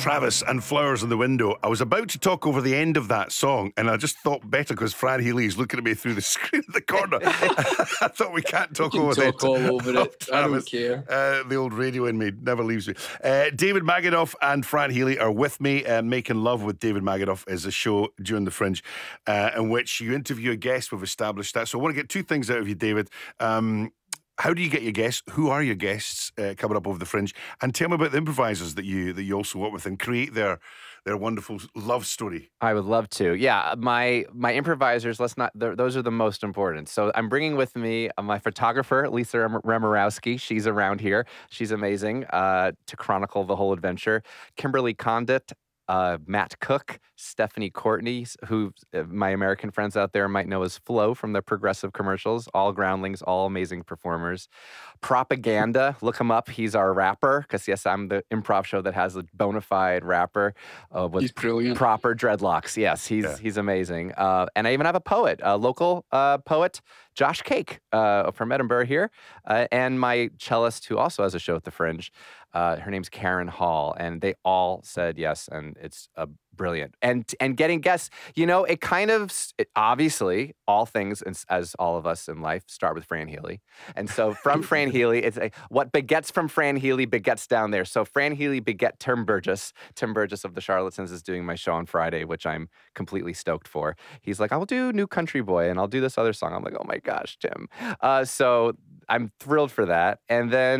Travis and Flowers in the Window. I was about to talk over the end of that song, and I just thought better because Fran Healy is looking at me through the screen in the corner. I thought we can't talk over talk the all over it. Travis. I don't care. The old radio in me never leaves me. David Magadoff and Fran Healy are with me. Making Love with David Magadoff is a show during the Fringe in which you interview a guest. We've established that. So I want to get two things out of you, David. How do you get your guests? Who are your guests coming up over the Fringe? And tell me about the improvisers that you also work with and create their wonderful love story. I would love to. Yeah, my improvisers. Those are the most important. So I'm bringing with me my photographer, Lisa Remorowski. She's around here. She's amazing to chronicle the whole adventure. Kimberly Condit. Matt Cook, Stephanie Courtney, who my American friends out there might know as Flo from the Progressive commercials, all groundlings, all amazing performers. Propaganda, look him up. He's our rapper, because yes, I'm the improv show that has a bona fide rapper with He's brilliant. Proper dreadlocks. Yes, he's amazing. And I even have a poet, a local poet, Josh Cake from Edinburgh here, and my cellist who also has a show at the Fringe. Her name's Karen Hall, and they all said yes, and it's brilliant. And getting guests, obviously all things, as all of us in life, start with Fran Healy. And so from Fran Healy, it's what begets from Fran Healy begets down there. So Fran Healy beget Tim Burgess. Tim Burgess of the Charlatans is doing my show on Friday, which I'm completely stoked for. He's like, I'll do New Country Boy, and I'll do this other song. I'm like, oh my gosh, Tim. So I'm thrilled for that. And then